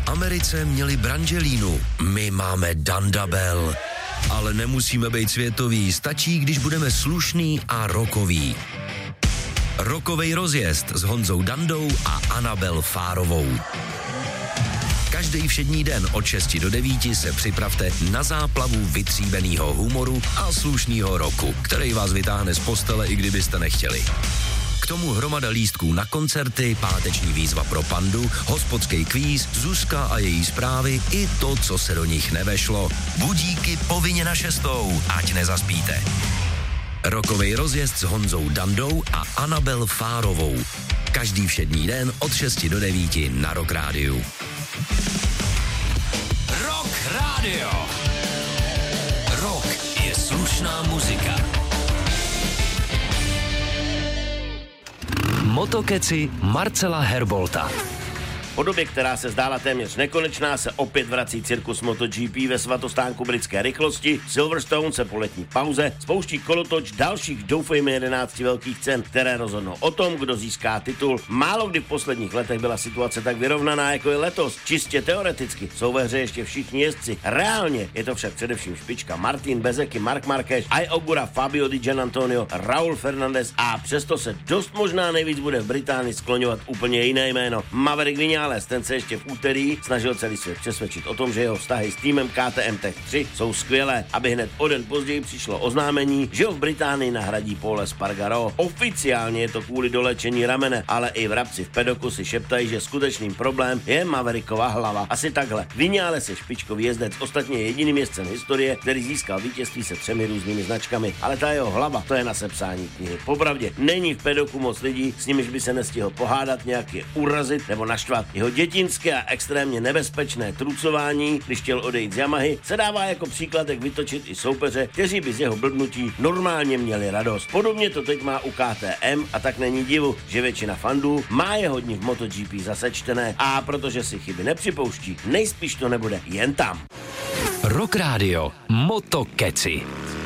Americe měli Brangelinu, my máme Dandabel. Ale nemusíme být světoví, stačí, když budeme slušný a rockoví. Rockovej rozjezd s Honzou Dandou a Anabel Fárovou. Každý všední den od 6 do 9 se připravte na záplavu vytříbenýho humoru a slušnýho roku, který vás vytáhne z postele, i kdybyste nechtěli. K tomu hromada lístků na koncerty, páteční výzva pro Pandu, hospodský kvíz, Zuzka a její zprávy i to, co se do nich nevešlo. Budíky povinně na 6, ať nezaspíte. Rockovej rozjezd s Honzou Dandou a Anabel Fárovou. Každý všední den od 6 do 9 na Rock Rádiu. Rock Radio. Rock je slušná muzika. Motokeci Marcela Herbolta. Po době, která se zdála téměř nekonečná, se opět vrací cirkus MotoGP ve svatostánku britské rychlosti. Silverstone se po letní pauze spouští kolotoč dalších, doufejme, 11 velkých cen, které rozhodnou o tom, kdo získá titul. Málo kdy v posledních letech byla situace tak vyrovnaná, jako je letos. Čistě teoreticky jsou ve hře ještě všichni jezdci. Reálně je to však především špička Martin Bezzecchi, Marc Marquez, Ai Ogura, Fabio Di Giannantonio, Raúl Fernández a přesto se dost možná nejvíc bude v Británii skloňovat úplně jiné jméno. Maverick Viñales, ten se ještě v úterý snažil celý svět přesvědčit o tom, že jeho vztahy s týmem KTM Tech 3 jsou skvělé, aby hned o den později přišlo oznámení, že ho v Británii nahradí Paul Espargaro. Oficiálně je to kvůli doléčení ramene, ale i vrabci v pedoku si šeptají, že skutečným problém je Maverickova hlava. Asi takhle. Viñales je špičkový jezdec, ostatně jediným jezdcem historie, který získal vítězství se 3 různými značkami, ale ta jeho hlava, to je na sepsání knihy. Popravdě, není v pedoku moc lidí, s nimiž by se nestihl pohádat, nějak je urazit nebo naštvat. Jeho dětinské a extrémně nebezpečné trucování, když chtěl odejít z Yamahy, se dává jako příklad, jak vytočit i soupeře, kteří by z jeho blbnutí normálně měli radost. Podobně to teď má u KTM a tak není divu, že většina fandů má jeho dny v MotoGP zasečtené a protože si chyby nepřipouští, nejspíš to nebude jen tam. Rock Radio Motokeci.